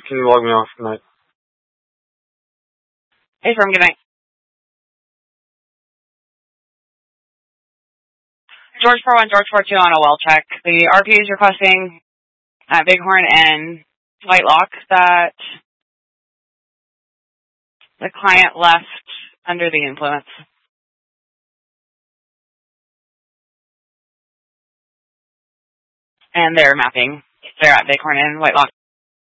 Can you log me off? Good night. Hey, Firm, good night. George 41, George 42 on a well check. The RP is requesting at Bighorn and Whitelock that the client left under the influence. And they're mapping. They're at Bighorn and Whitelock.